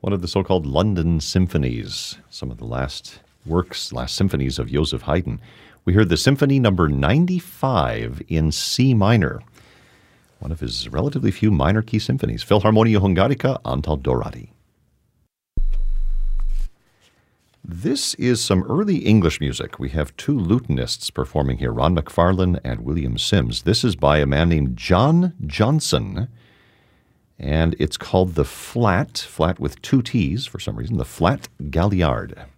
one of the so-called London symphonies, some of the last symphonies of Joseph Haydn. We heard the Symphony number 95 in C minor, one of his relatively few minor key symphonies, Philharmonia Hungarica Antal Dorati. This is some early English music. We have two lutenists performing here, Ron McFarlane and William Sims. This is by a man named John Johnson, and it's called the Flat with two T's for some reason, the Flat Galliard.